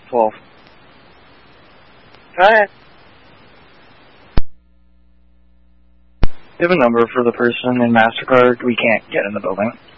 12. Go ahead. Do you have a number for the person in MasterCard we can't get in the building?